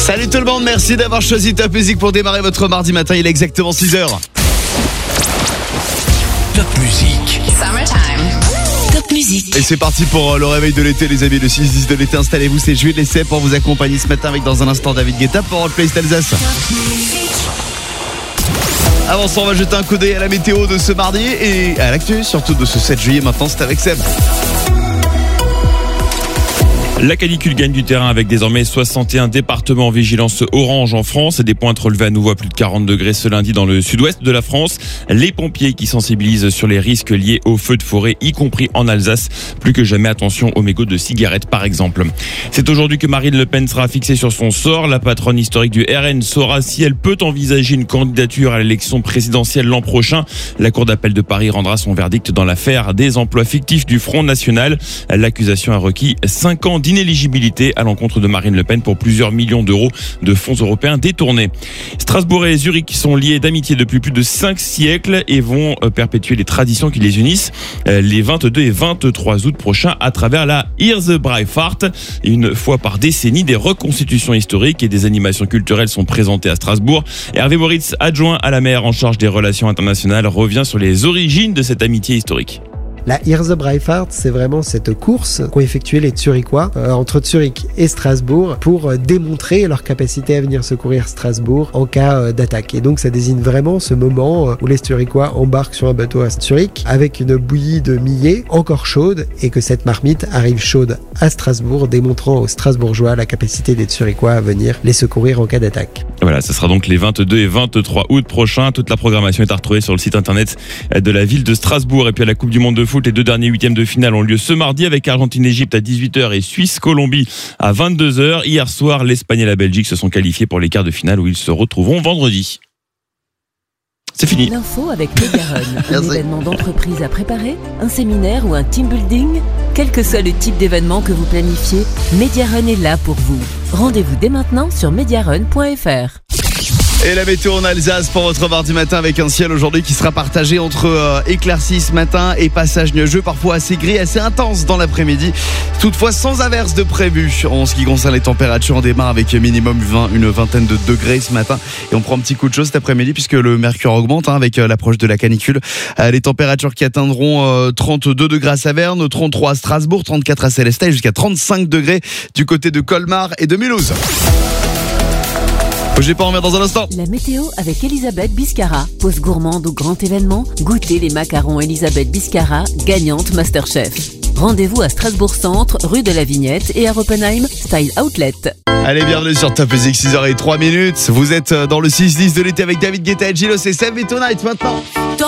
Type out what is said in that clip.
Salut tout le monde, merci d'avoir choisi Top Music pour démarrer votre mardi matin, il est exactement 6h. Top Music. Summertime. Top Music. Et c'est parti pour le réveil de l'été les amis, le 6-10 de l'été, installez-vous, c'est Jules Essai pour vous accompagner ce matin avec dans un instant David Guetta pour Hot Place d'Alsace. Avant ça, on va jeter un coup d'œil à la météo de ce mardi et à l'actu, surtout de ce 7 juillet maintenant, c'est avec Seb. La canicule gagne du terrain avec désormais 61 départements en vigilance orange en France et des pointes relevées à nouveau à plus de 40 degrés ce lundi dans le sud-ouest de la France. Les pompiers qui sensibilisent sur les risques liés aux feux de forêt, y compris en Alsace. Plus que jamais attention aux mégots de cigarettes par exemple. C'est aujourd'hui que Marine Le Pen sera fixée sur son sort. La patronne historique du RN saura si elle peut envisager une candidature à l'élection présidentielle l'an prochain. La Cour d'appel de Paris rendra son verdict dans l'affaire des emplois fictifs du Front National. L'accusation a requis 5 ans d'inéligibilité à l'encontre de Marine Le Pen pour plusieurs millions d'euros de fonds européens détournés. Strasbourg et Zurich sont liés d'amitié depuis plus de 5 siècles et vont perpétuer les traditions qui les unissent les 22 et 23 août prochains à travers la Hirse-Breifahrt. Une fois par décennie, des reconstitutions historiques et des animations culturelles sont présentées à Strasbourg. Hervé Moritz, adjoint à la maire en charge des relations internationales, revient sur les origines de cette amitié historique. La Hirse-Breifahrt, c'est vraiment cette course qu'ont effectué les Zurichois entre Zurich et Strasbourg pour démontrer leur capacité à venir secourir Strasbourg en cas d'attaque. Et donc ça désigne vraiment ce moment où les Zurichois embarquent sur un bateau à Zurich avec une bouillie de millet encore chaude et que cette marmite arrive chaude à Strasbourg, démontrant aux Strasbourgeois la capacité des Zurichois à venir les secourir en cas d'attaque. Voilà, ce sera donc les 22 et 23 août prochains. Toute la programmation est à retrouver sur le site internet de la ville de Strasbourg. Et puis à la Coupe du Monde de foot, les 2 derniers huitièmes de finale ont lieu ce mardi avec Argentine-Égypte à 18h et Suisse-Colombie à 22h. Hier soir, l'Espagne et la Belgique se sont qualifiés pour les quarts de finale où ils se retrouveront vendredi. C'est fini. L'info avec Mediarun. Un événement d'entreprise à préparer, un séminaire ou un team building. Quel que soit le type d'événement que vous planifiez, Mediarun est là pour vous. Rendez-vous dès maintenant sur mediarun.fr. Et la météo en Alsace pour votre mardi matin avec un ciel aujourd'hui qui sera partagé entre éclaircies ce matin et passage nuageux, parfois assez gris, assez intense dans l'après-midi. Toutefois sans averse de prévu. En ce qui concerne les températures, on démarre avec minimum une vingtaine de degrés ce matin et on prend un petit coup de chaud cet après-midi puisque le mercure augmente avec l'approche de la canicule. Les températures qui atteindront 32 degrés à Saverne, 33 à Strasbourg, 34 à Célestat et jusqu'à 35 degrés du côté de Colmar et de Mulhouse. J'ai pas en remettre dans un instant. La météo avec Elisabeth Biscara. Pause gourmande ou grand événement, goûtez les macarons Elisabeth Biscara, gagnante Masterchef. Rendez-vous à Strasbourg Centre, rue de la Vignette et à Oppenheim, Style Outlet. Allez, bienvenue sur Top Music, 6h03. Vous êtes dans le 6-10 de l'été avec David Guetta et Gilo, c'est Save Me Tonight maintenant.